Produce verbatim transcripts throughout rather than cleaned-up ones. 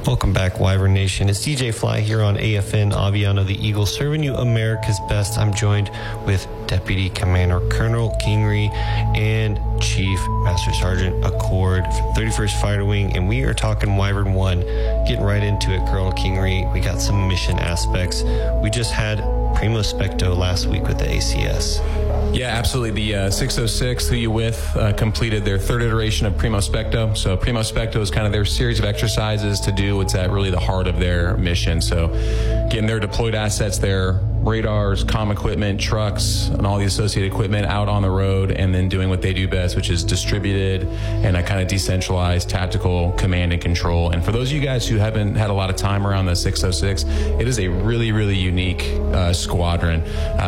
Welcome back, Wyvern Nation. It's D J Fly here on A F N Aviano the Eagle, serving you America's best. I'm joined with Deputy Commander Colonel Kingery and Chief Master Sergeant Accord from thirty-first Fighter Wing, and we are talking Wyvern one. Getting right into it, Colonel Kingery. We got some mission aspects. We just had Primo Specto last week with the A C S. Yeah, absolutely. The uh, six oh six, Who You With, uh, completed their third iteration of Primo Specto. So Primo Specto is kind of their series of exercises to do what's at really the heart of their mission. So getting their deployed assets, their radars, comm equipment, trucks, and all the associated equipment out on the road, and then doing what they do best, which is distributed and a kind of decentralized tactical command and control. And for those of you guys who haven't had a lot of time around the six oh six, it is a really, really unique uh, squadron.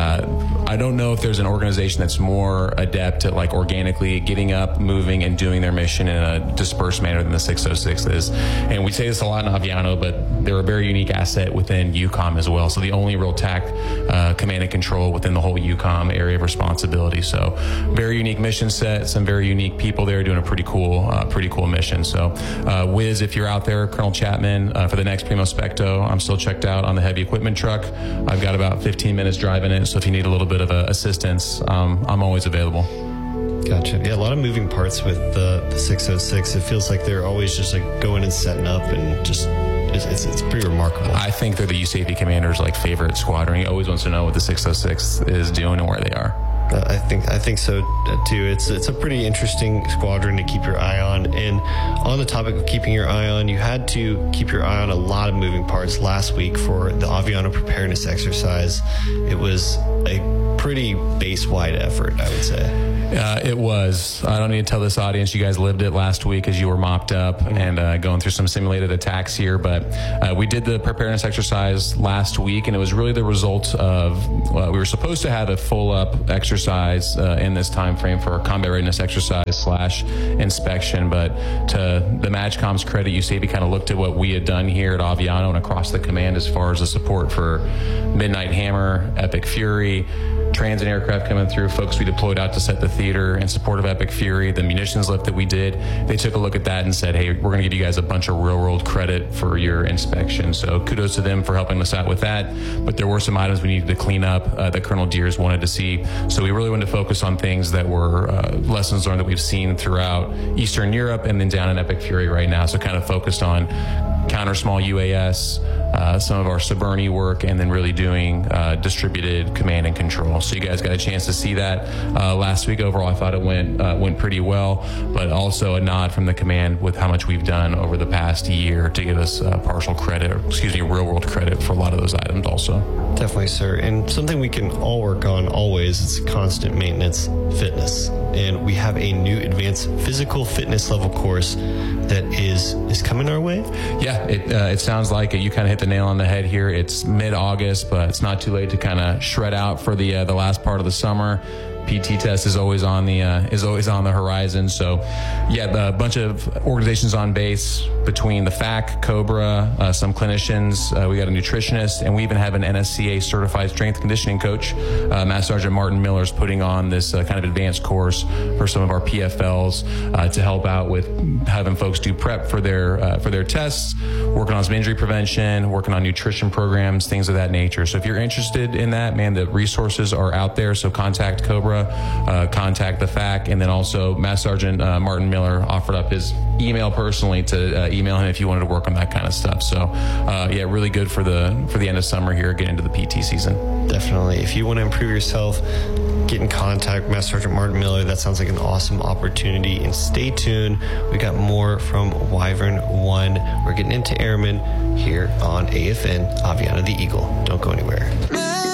Uh, I don't know if there's an organization that's more adept at like organically getting up, moving, and doing their mission in a dispersed manner than the six oh six is. And we say this a lot in Aviano, but they're a very unique asset within U COM as well. So the only real tac uh, command and control within the whole U COM area of responsibility. So very unique mission set, some very unique people there doing a pretty cool, uh, pretty cool mission. So uh, Wiz, if you're out there, Colonel Chapman, uh, for the next Primo Specto, I'm still checked out on the heavy equipment truck. I've got about fifteen minutes driving it, so if you need a little bit of uh, assistance, um, I'm always available. Gotcha. Yeah, a lot of moving parts with the, the six oh six. It feels like they're always just like going and setting up and just, it's, it's, it's pretty remarkable. I think they're the U S A F commander's like favorite squadron. He always wants to know what the six oh six is doing and where they are. Uh, I think I think so too. It's it's a pretty interesting squadron to keep your eye on. And on the topic of keeping your eye on, you had to keep your eye on a lot of moving parts last week for the Aviano preparedness exercise. It was a pretty base-wide effort, I would say. Uh, it was. I don't need to tell this audience, you guys lived it last week as you were mopped up mm-hmm. and uh, going through some simulated attacks here. But uh, we did the preparedness exercise last week, and it was really the result of, uh, we were supposed to have a full-up exercise uh, in this time frame for a combat readiness exercise slash inspection. But to the MAGCOM's credit, U S A F kind of looked at what we had done here at Aviano and across the command as far as the support for Midnight Hammer, Epic Fury, transit aircraft coming through, folks we deployed out to set the theater in support of Epic Fury, the munitions lift that we did. They took a look at that and said, hey, we're going to give you guys a bunch of real world credit for your inspection. So kudos to them for helping us out with that. But there were some items we needed to clean up uh, that Colonel Deers wanted to see. So we really wanted to focus on things that were uh, lessons learned that we've seen throughout Eastern Europe and then down in Epic Fury right now. So kind of focused on counter small U A S, uh, some of our Suburni work, and then really doing uh, distributed command and control. So you guys got a chance to see that uh, last week. Overall, I thought it went uh, went pretty well, but also a nod from the command with how much we've done over the past year to give us uh, partial credit, or excuse me, real world credit for a lot of those items also. Definitely, sir. And something we can all work on always is constant maintenance, fitness. And we have a new advanced physical fitness level course that is is coming our way. Yeah, it uh, it sounds like it. You kind of hit the nail on the head here. It's mid-August, but it's not too late to kind of shred out for the uh, the last part of the summer. P T test is always on the uh, is always on the horizon. So, yeah, a bunch of organizations on base between the F A C, Cobra, uh, some clinicians. Uh, we got a nutritionist, and we even have an N S C A certified strength conditioning coach. Uh, Master Sergeant Martin Miller is putting on this uh, kind of advanced course for some of our P F Ls uh, to help out with having folks do prep for their uh, for their tests, working on some injury prevention, working on nutrition programs, things of that nature. So if you're interested in that, man, the resources are out there. So contact Cobra. Uh, contact the F A C, and then also Master Sergeant uh, Martin Miller offered up his email personally to uh, email him if you wanted to work on that kind of stuff. So uh, yeah, really good for the for the end of summer here, get into the P T season. Definitely. If you want to improve yourself, get in contact with Master Sergeant Martin Miller. That sounds like an awesome opportunity. And stay tuned. We got more from Wyvern one. We're getting into airmen here on A F N Aviano the Eagle. Don't go anywhere.